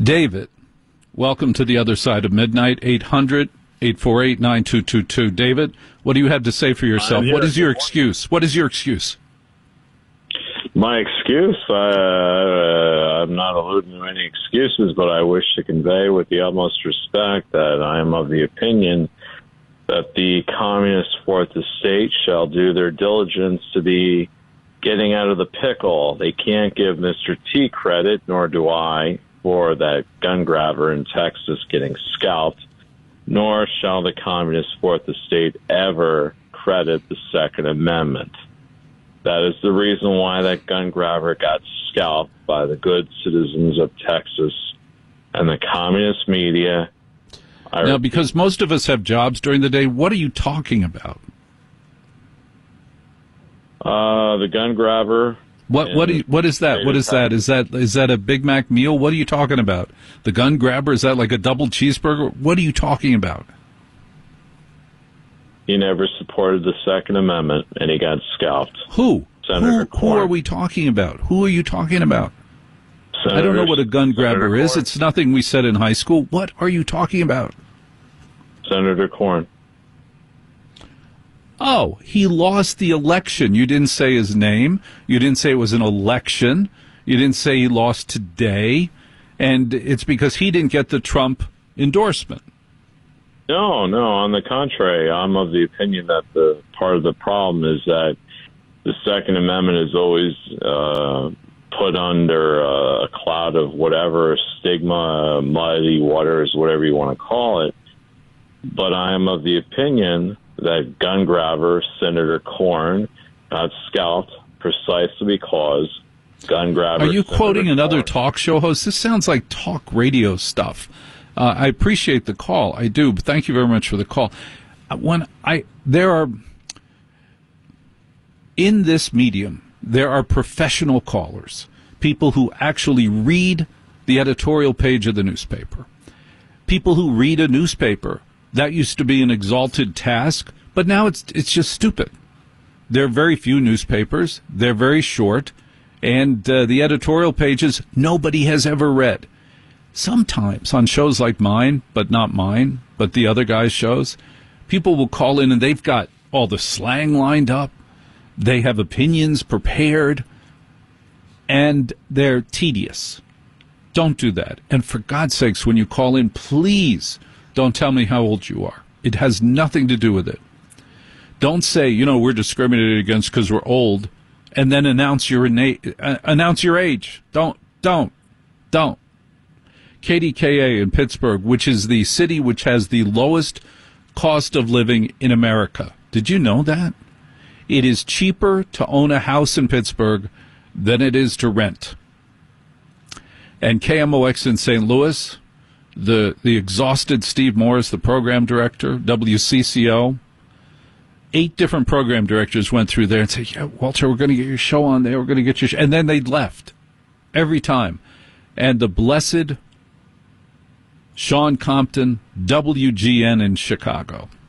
David, welcome to the other side of midnight. 800-848-9222. David, what do you have to say for yourself? What is your excuse? What is your excuse? My excuse? I'm not alluding to any excuses, but I wish to convey with the utmost respect that I am of the opinion that the communist fourth estate shall do their diligence to be getting out of the pickle. They can't give Mr. T credit, nor do I, for that gun grabber in Texas getting scalped, nor shall the communist fourth estate ever credit the Second Amendment. That is the reason why that gun grabber got scalped by the good citizens of Texas and the communist media. Now, because most of us have jobs during the day, what are you talking about? The gun grabber. What is that? What is that? Is that a Big Mac meal? What are you talking about? The gun grabber, is that like a double cheeseburger? What are you talking about? He never supported the Second Amendment, and he got scalped. Who? Senator Who are we talking about? Who are you talking about? I don't know what a gun grabber is. It's nothing we said in high school. What are you talking about? Senator Corn. Oh, he lost the election. You didn't say his name. You didn't say it was an election. You didn't say he lost today. And it's because he didn't get the Trump endorsement. No, on the contrary. I'm of the opinion that the part of the problem is that the Second Amendment is always put under a cloud of whatever stigma, muddy waters, whatever you want to call it. But I am of the opinion that gun grabber Senator Corn got scalped precisely because gun grabber. Are you Senator quoting another Corn. talk show host? This sounds like talk radio stuff. I appreciate the call. I do. But thank you very much for the call. In this medium, there are professional callers, people who actually read the editorial page of the newspaper, people who read a newspaper. That used to be an exalted task, but now it's just stupid. There are very few newspapers. They're very short, and the editorial pages nobody has ever read. Sometimes on shows like mine, but not mine, but the other guys' shows, people will call in and they've got all the slang lined up. They have opinions prepared, and they're tedious. Don't do that. And for God's sakes, when you call in, please don't tell me how old you are. It has nothing to do with it. Don't say, we're discriminated against because we're old, and then announce your age. Don't. KDKA in Pittsburgh, which is the city which has the lowest cost of living in America. Did you know that? It is cheaper to own a house in Pittsburgh than it is to rent. And KMOX in St. Louis, the exhausted Steve Morris, the program director, WCCO, 8 different program directors went through there and said, yeah, Walter, we're going to get your show on there. We're going to get your show. And then they left every time. And the blessed Sean Compton, WGN in Chicago.